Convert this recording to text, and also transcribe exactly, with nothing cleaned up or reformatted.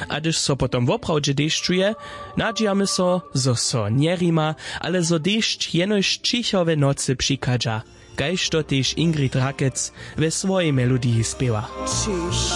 A gdyż so potom woprawdźe dešćuje, nadźijamy so, zo so njerima, ale zo dešć jenož čichove nocy přikadža, kajž to tež Ingrid Rakec ve svojej melodii spěwa.